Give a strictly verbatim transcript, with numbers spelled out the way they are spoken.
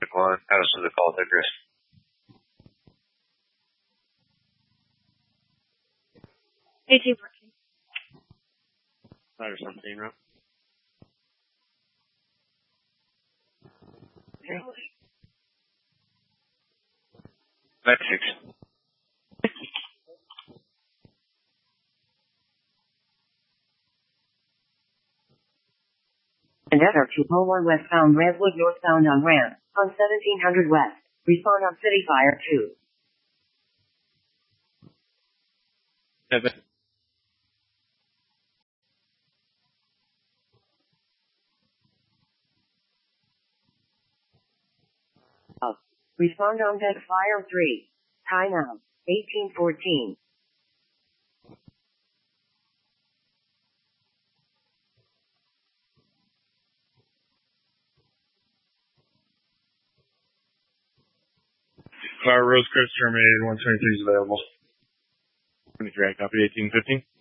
Decline. How does the call take risk? eighteen fourteen. Ladder seventeen, right? Back six. And enter two oh one westbound Redwood northbound on ramp on seventeen hundred west. Respond on City Fire two. Seven. Up. Respond on deck Fire three. Time out. eighteen fourteen. Fire Rosecrest terminated. one twenty-three is available. twenty-three, I copied eighteen fifteen.